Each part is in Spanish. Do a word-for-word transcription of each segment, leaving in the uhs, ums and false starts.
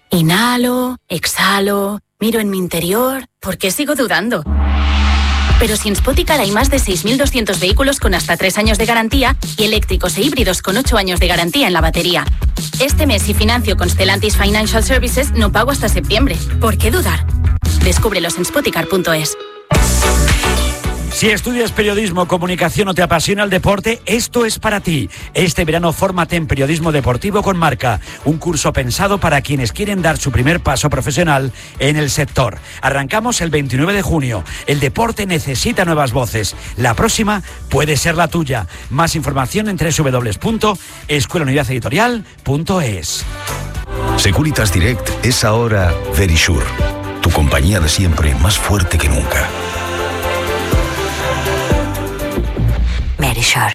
Inhalo, exhalo, miro en mi interior. ¿Por qué sigo dudando? Pero si en Spoticar hay más de seis mil doscientos vehículos con hasta tres años de garantía y eléctricos e híbridos con ocho años de garantía en la batería. Este mes, si financio con Stellantis Financial Services, no pago hasta septiembre. ¿Por qué dudar? Descúbrelos en spoticar punto es. Si estudias periodismo, comunicación o te apasiona el deporte, esto es para ti. Este verano fórmate en Periodismo Deportivo con Marca, un curso pensado para quienes quieren dar su primer paso profesional en el sector. Arrancamos el veintinueve de junio. El deporte necesita nuevas voces. La próxima puede ser la tuya. Más información en doble u doble u doble u punto escuela unidad editorial punto es. Securitas Direct es ahora Verisure, tu compañía de siempre más fuerte que nunca. Verisure.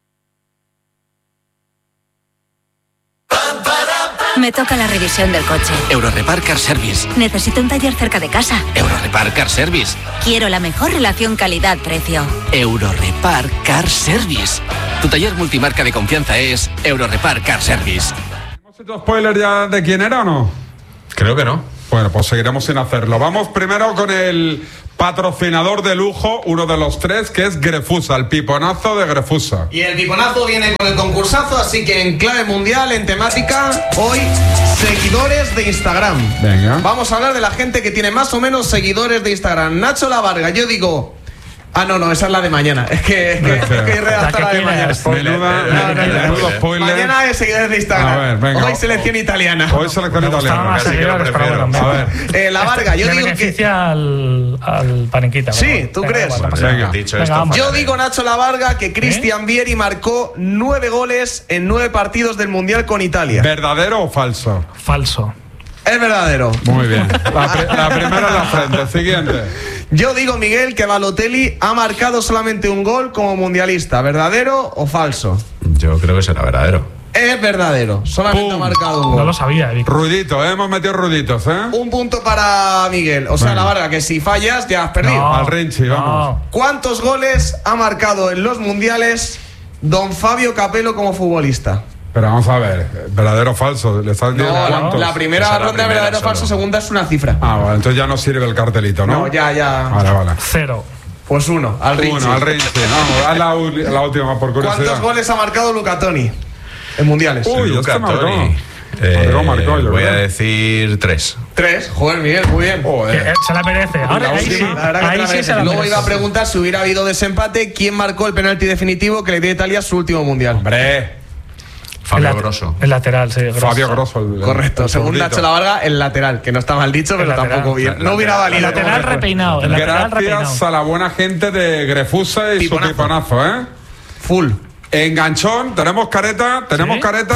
Me toca la revisión del coche. Eurorepar Car Service. Necesito un taller cerca de casa. Eurorepar Car Service. Quiero la mejor relación calidad-precio. Eurorepar Car Service. Tu taller multimarca de confianza es Eurorepar Car Service. ¿Hemos hecho spoiler ya de quién era o no? Creo que no. Bueno, pues seguiremos sin hacerlo. Vamos primero con el patrocinador de lujo, uno de los tres, que es Grefusa, el piponazo de Grefusa. Y el piponazo viene con el concursazo, así que en clave mundial, en temática, hoy, seguidores de Instagram. Venga. Vamos a hablar de la gente que tiene más o menos seguidores de Instagram. Nacho La Varga, yo digo... Ah, no, no, esa es la de mañana. Es que, es que, es que he redactado la de mañana. Menuda, no, no, no, menudo spoiler. Mañana es seguidores de Instagram. A ver, venga. Hoy selección italiana. Hoy selección italiana. Más seguidores, pero bueno, a ver. Eh, la Varga, yo me digo beneficia que... al, al Panenquita. Sí, bueno, ¿tú venga, crees? bueno, Venga. venga. Dicho Venga, esto, vamos. Yo digo, Nacho La Varga, que Cristian Vieri marcó nueve goles en nueve partidos del Mundial con Italia. ¿Verdadero o falso? Falso. Es verdadero. Muy bien. La, pri- la primera en la frente. Siguiente. Yo digo, Miguel, que Balotelli ha marcado solamente un gol como mundialista. ¿Verdadero o falso? Yo creo que será verdadero. Es verdadero. Solamente Pum. ha marcado un No gol. lo sabía, Eric. Rudito, ¿eh? Hemos metido ruditos, ¿eh? Un punto para Miguel. O sea, Venga. La Varga, que si fallas ya has perdido. No. Al Rinchi, vamos. No. ¿Cuántos goles ha marcado en los mundiales don Fabio Capello como futbolista? Pero vamos a ver, ¿verdadero o falso? ¿Le estás diciendo No, cuántos? la primera Esa es la ronda de primera verdadero o solo. falso, segunda es una cifra. Ah, vale, entonces ya no sirve el cartelito, ¿no? No, ya, ya. Vale, vale. Cero. Pues uno, al Rinchi. Uno, al Rinchi. Vamos, haz la, ul- la última por curiosidad. ¿Cuántos goles ha marcado Luca Toni en mundiales? Uy, Luca este marcó. Toni. Marcó, marcó, yo voy creo. a decir tres. Tres. Joder, Miguel, muy bien. Que, Joder. eh, se la merece. Ahora La ahí sí. última, la verdad que Ahí te la sí mereces. se la Luego merece. iba a preguntar si hubiera habido desempate, ¿quién marcó el penalti definitivo que le dio a Italia su último mundial? Hombre, El Fabio lat- Grosso. El lateral, sí. Grosso. Fabio Grosso. el- Correcto, el según zurdito. Nacho La Varga, el lateral, que no está mal dicho, pero lateral. tampoco bien. El No hubiera lateral. valido. El lateral como repeinado. El lateral Gracias repeinado. a la buena gente de Grefusa y Piponazo. su piponazo, ¿eh? Full. Enganchón, tenemos careta, tenemos ¿Sí? careta.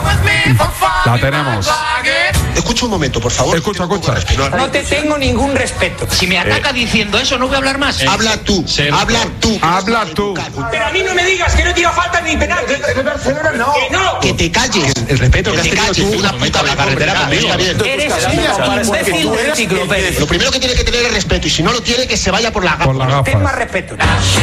La tenemos. Escucha un momento, por favor. Escucha, escucha. No te tengo ningún respeto. Si me ataca diciendo eso, no voy a hablar más. Habla tú, habla tú. Habla tú. Pero a mí no me digas que no tira falta ni penal. No. Que no. Que te calles. El respeto que, te calles. Una puta la carretera conmigo. Eres un imbécil de enciclopedia. Lo primero que tiene que tener es respeto. Y si no lo tiene, que se vaya por la Por gafa. las Ten más gafas. respeto.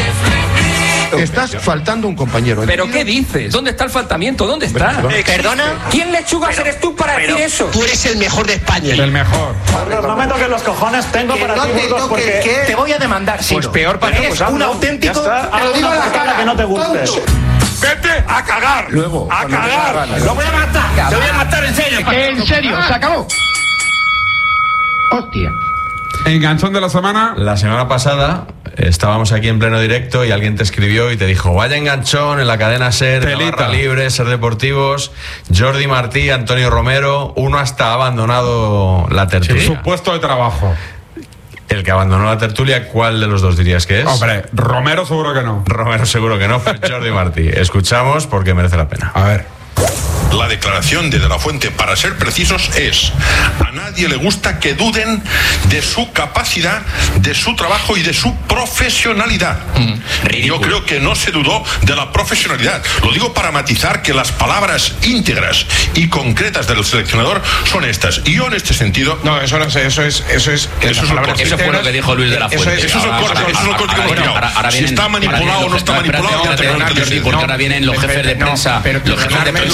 Estás faltando un compañero. ¿Pero qué dices? ¿Dónde está el faltamiento? ¿Dónde está? ¿Perdona? ¿Quién lechugas eres tú para decir eso? Tú eres el mejor de España. El mejor. Prometo que los cojones tengo para ti, Burgos, porque te voy a demandar. Pues peor para ti, Eres pues un hazlo. auténtico. Ya está. Te lo digo a la cara que no te guste. ¡Vete a cagar! Luego, ¡A cuando te cagar! salga la gana. ¡Lo voy a matar! ¡Te voy a matar en serio! En serio, se acabó. Hostia. Enganchón de la semana. La semana pasada estábamos aquí en pleno directo y alguien te escribió y te dijo: vaya enganchón en la cadena SER, de Telita. Barra Libre, SER Deportivos, Jordi Martí, Antonio Romero. Uno hasta ha abandonado la tertulia. Su puesto de trabajo. El que abandonó la tertulia, ¿cuál de los dos dirías que es? Hombre, Romero seguro que no. Romero seguro que no, fue Jordi Martí. Escuchamos porque merece la pena. A ver. La declaración de De La Fuente, para ser precisos, es: a nadie le gusta que duden de su capacidad, de su trabajo y de su profesionalidad. Yo creo que no se dudó de la profesionalidad. Lo digo para matizar que las palabras íntegras y concretas del seleccionador son estas. Y yo en este sentido... No, eso no sé, eso es... Eso es, Eso es un corte. Eso fue lo que dijo Luis de la Eso Fuente. es- Eso es un Ahora- corte, ahora- eso es un corte que hemos ahora- tirado. ahora- ahora Si vienen- está manipulado ahora vienen o no está los- manipulado, espérate, ya te espérate, lo Jordi, antes. porque ahora vienen los jefes de prensa, Pero los jefes de Fernando, prensa es que a, el a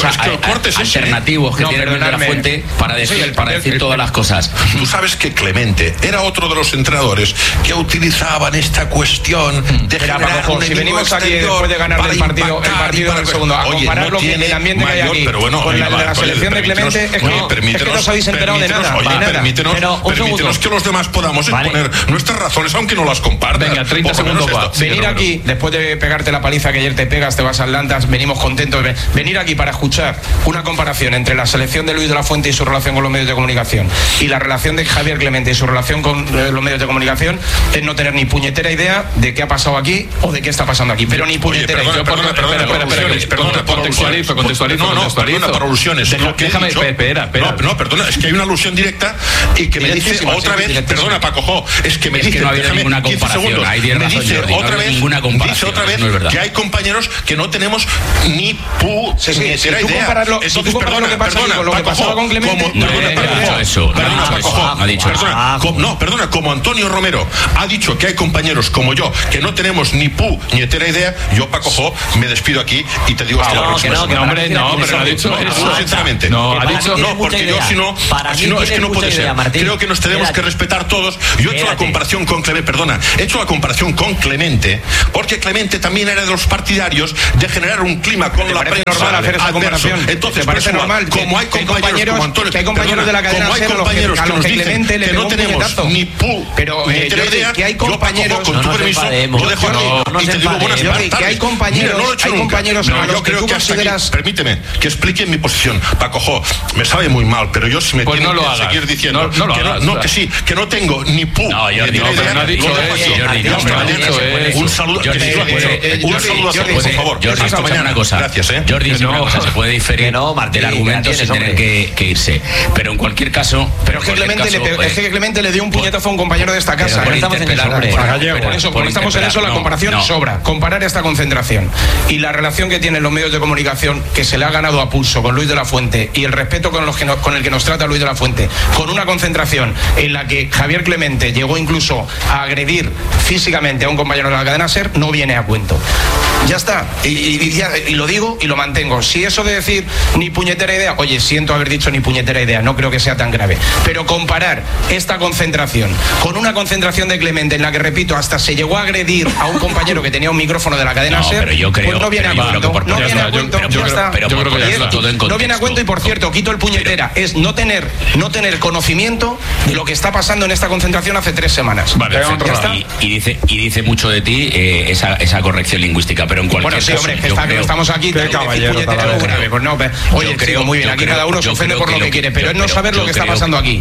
corte es ese, alternativos ¿eh? que No, tiene Luis de la perdonadme. Fuente para decir, Sí, el- para el- decir el- todas las cosas. Tú sabes que Clemente era otro de los entrenadores que utilizaban esta cuestión de Mira, generar Paco, un si enemigo venimos aquí exterior después de ganar para el partido, el impactar partido y para- en el segundo, a Oye, comparar no lo que tiene el ambiente que hay mayor, aquí pero bueno, con la, oye, de la oye, selección de permítenos- Clemente, es que, oye, es que permítenos- no os habéis enterado de permítenos, nada. oye, de nada. permítenos, Pero un permítenos segundo. que los demás podamos Vale. exponer nuestras razones, aunque no las compartan. Venga, treinta Por lo menos segundos esto. va. Venir aquí, después de pegarte la paliza que ayer te pegas, te vas a Atlantas, venimos contentos. Ven- Venir aquí para escuchar una comparación entre la selección de Luis de la Fuente y su relación con los medios de comunicación y la relación de Javier Clemente y su relación con eh, los medios de comunicación es no tener ni puñetera idea de qué ha pasado aquí o de qué está pasando aquí. Pero ni puñetera idea. Perdona, perdona, perdona, Espera, espera, perdona, espera, perdona, espera, contextualizo, contextualizo, no, no, perdona, por alusiones. Deja- Lo que he déjame, dicho- espera, espera. No, no, perdona, es que hay una alusión directa y que me dice Directísima, otra sí, vez, directísima. perdona, Paco Jo, es que me Es dice, que no ha habido déjame ninguna quince comparación, segundos, ahí tienes me razón, dice Jordi, no ha otra habido vez, ninguna dice comparación, otra eso vez no es verdad. que hay compañeros que no tenemos ni pu Sí, sí, ni si idea. tú comparas lo- si tú Entonces, comparas lo que pasa aquí perdona, con lo que Paco pasaba Jo, con Clemente, como- no, perdona, no ha Paco dicho Jo, eso, no ha perdona, dicho Paco eso, Jo, no ha dicho perdona, eso. como- no, perdona, como Antonio Romero ha dicho que hay compañeros como yo que no tenemos ni pu ni entera idea, yo, Paco Jo, me despido aquí y te digo hasta la no, próxima que no, que semana. hombre, no, pero no ha dicho No, eso. sinceramente. No, Que ha para dicho- mí no, tiene porque mucha yo idea. si no- Para así mí no, es tiene que no mucha puede ser. idea, Martín. Creo que nos tenemos Espérate. que respetar todos. Yo he hecho la Espérate. comparación con Clemente, perdona, he hecho la comparación con Clemente, porque Clemente también era de los partidarios de generar un clima con ¿Te la parece prensa normal hacer esa adverso. comparación? Entonces, ¿Te parece por eso, normal que- como hay que hay compañeros compañeros- como Antonio, que hay compañeros perdona, de la cadena como hay SER a los que- compañeros a que los nos que dicen Clemente le que pegó no un tenemos puñetazo? ni pu Pero, ni eh, entera Jordi, idea, que hay yo, Paco, compañeros- con no tu nos permiso, enfademos. lo dejo aquí No, no y nos te digo buenas enfademos. tardes. Que hay compañeros- Mira, no lo he hecho hay nunca. compañeros No, a los yo que creo tú que hasta aquí, consideras- permíteme que explique mi posición, Paco Jo, me sabe muy mal, pero yo si me Pues tienen no lo que hagas. seguir diciendo No- no lo que hagas, no, o sea. que sí, que no tengo ni pu No, ni Jordi, entera no, pero idea, no ha dicho lo dejo eso, aquí. Jordi, Y no, hasta pero no ha mañana. dicho eso. Un saludo, Jordi, que sí lo ha eh, dicho. eh, Un Jordi, saludo a todos, Jordi, por favor. Jordi, Hasta escúchame mañana. una cosa. Gracias, eh. Jordi, Que sí, una no. cosa, se puede diferir Que no, Martín, del argumento que la sin tienes, tener que, que irse. Pero en cualquier caso... Pero es que, en cualquier Clemente le, caso, pegó- eh, es que Clemente le dio un puñetazo a un compañero de esta casa. por ¿eh? interpelar, Por- por- por pero- eso, por como estamos en eso, la interpelar, comparación no, no. sobra. Comparar esta concentración y la relación que tienen los medios de comunicación, que se le ha ganado a pulso con Luis de la Fuente, y el respeto con, los que no- con el que nos trata Luis de la Fuente, con una concentración en la que Javier Clemente llegó incluso a agredir físicamente a un compañero de la cadena SER, no viene a cuento. Ya está. Y, y- y ya- y lo digo y lo mantengo. Si eso de decir ni puñetera idea, oye, siento haber dicho ni puñetera idea, no creo que sea tan grave. Pero comparar esta concentración con una concentración de Clemente en la que, repito, hasta se llegó a agredir a un compañero que tenía un micrófono de la cadena No, SER, pero yo creo- pues no viene pero a yo creo cuento. que por- No ya viene está, a yo- cuento. pero Ya por- está. pero por Y es- ponerlo todo en no viene a contexto. cuento y, por cierto, quito el puñetera. Es no tener, no tener conocimiento de lo que está pasando en esta concentración hace tres semanas. Vale, Ya está. y, y dice y dice mucho de ti eh, esa, esa corrección lingüística, pero en cualquier Bueno, sí, caso, hombre, que yo está- creo- estamos aquí. Qué decir caballero, puñetera Talavera. es grave. Pues no, pe- oye, Yo creo- chico, muy bien. yo Aquí creo- cada uno se yo ofende creo por que lo lo que que- quiere, pero yo es no creo- saber lo yo que está creo pasando aquí.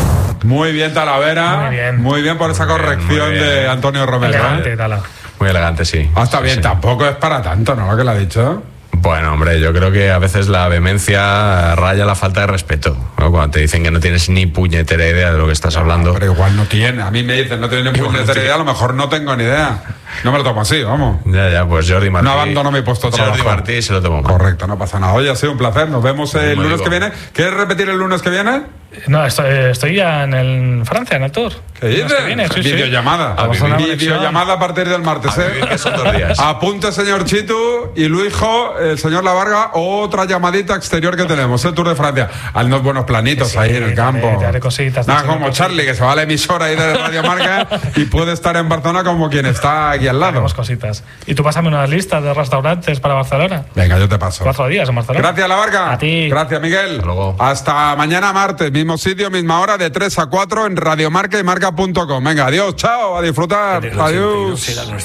Muy bien, Talavera. Muy bien. Muy bien por esa corrección muy bien. de Antonio Romero. Elegante, ¿eh? Tala. Muy elegante, sí. Ah, está Sí, bien, sí. tampoco es para tanto, ¿no? Lo que le ha dicho. Bueno, hombre, yo creo que a veces la vehemencia raya la falta de respeto, ¿no? Cuando te dicen que no tienes ni puñetera idea de lo que estás hablando. Pero igual no tiene. A mí me dicen, no tiene ni Igual no puñetera tiene. idea, a lo mejor no tengo ni idea. No me lo tomo así, vamos. Ya, ya, pues Jordi Martí. No abandono mi puesto de trabajo. Jordi Martí se lo tomó mal. Correcto, no pasa nada. Oye, ha sido un placer. Nos vemos el Como lunes digo. que viene. ¿Quieres repetir el lunes que viene? No, estoy, estoy ya en, el, en Francia, en el tour. ¿Qué El lunes dices? que viene, sí, sí. Videollamada. Vamos a una conexión. Videollamada a partir del martes, A ¿eh? vivir que son dos días. Apunte, señor Chitu y Luijo, el señor La Varga, otra llamadita exterior que tenemos, el Tour de Francia. Hay unos buenos planitos Sí, ahí en el te campo. haré- te haré cositas, Nada te haré como cositas. Charlie, que se va a la emisora ahí de Radio Marca y puede estar en Barcelona como quien está aquí al lado. Haremos cositas. Y tú pásame unas listas de restaurantes para Barcelona. Venga, yo te paso. Cuatro días en Barcelona. Gracias, La Varga. A ti. Gracias, Miguel. Hasta luego. Hasta mañana martes, mismo sitio, misma hora, de tres a cuatro en Radio Marca y marca punto com. Venga, adiós, chao, a disfrutar. Adiós.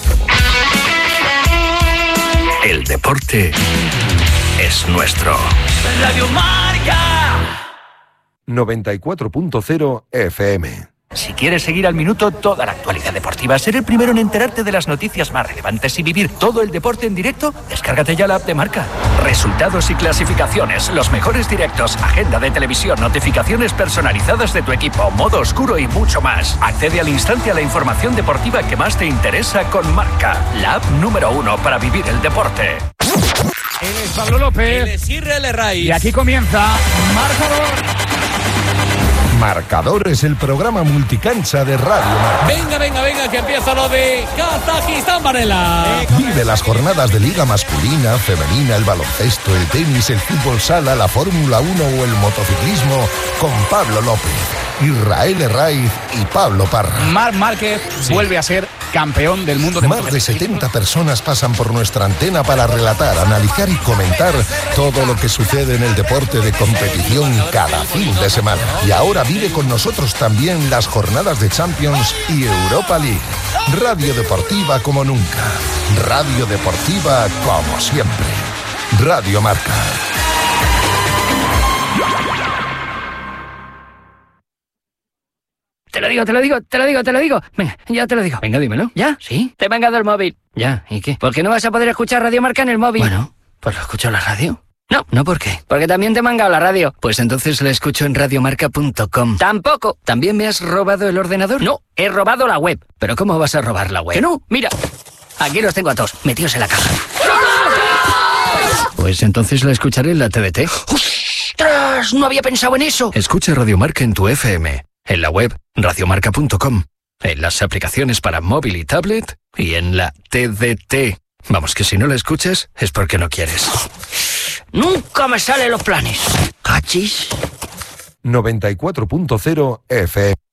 El deporte es nuestro. Radio Marca. noventa y cuatro punto cero F M. Si quieres seguir al minuto toda la actualidad deportiva, ser el primero en enterarte de las noticias más relevantes y vivir todo el deporte en directo, descárgate ya la app de Marca. Resultados y clasificaciones, los mejores directos, agenda de televisión, notificaciones personalizadas de tu equipo, modo oscuro y mucho más. Accede al instante a la información deportiva que más te interesa con Marca, la app número uno para vivir el deporte. Él es Pablo López. Él es Israel Herraiz. Y aquí comienza Marcador. Marcador es el programa multicancha de Radio Marca. Venga, venga, venga, que empieza lo de Kazajistán, Varela. Vive las jornadas de Liga masculina, femenina, el baloncesto, el tenis, el fútbol sala, la Fórmula uno o el motociclismo con Pablo López, Israel Herraiz y Pablo Parra. Marc Márquez sí. vuelve a ser campeón del mundo de Más de setenta personas pasan por nuestra antena para relatar, analizar y comentar todo lo que sucede en el deporte de competición cada fin de semana. Y ahora vive con nosotros también las jornadas de Champions y Europa League. Radio Deportiva como nunca. Radio Deportiva como siempre. Radio Marca. Te lo digo, te lo digo, te lo digo, te lo digo. Venga, ya te lo digo. Venga, dímelo. ¿Ya? ¿Sí? Te he mangado el móvil. Ya, ¿y qué? ¿Por qué no vas a poder escuchar Radio Marca en el móvil? Bueno, pues lo escucho en la radio. No, ¿no por qué? Porque también te he mangado la radio. Pues entonces la escucho en radiomarca punto com. Tampoco. ¿También me has robado el ordenador? No, he robado la web. ¿Pero cómo vas a robar la web? Que no, mira. Aquí los tengo a todos, metidos en la caja. Pues entonces la escucharé en la T D T. ¡Ostras! No había pensado en eso. Escucha Radio Marca en tu F M. En la web radiomarca punto com, en las aplicaciones para móvil y tablet y en la T D T. Vamos, que si no la escuchas es porque no quieres. Nunca me salen los planes. ¿Cachis? noventa y cuatro punto cero F M.